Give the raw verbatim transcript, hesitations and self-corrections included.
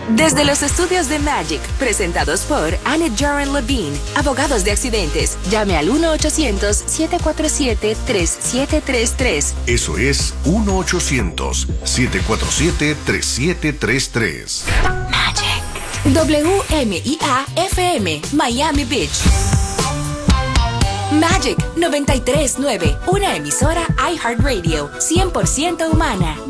Desde los estudios de Magic, presentados por Annette Jaren Levine, abogados de accidentes, llame al uno ochocientos, siete cuatro siete, tres siete tres tres. Eso es uno ochocientos, siete cuatro siete, tres siete tres tres. Magic. W M I A F M, Miami Beach. Magic noventa y tres punto nueve, una emisora iHeartRadio, cien por ciento humana.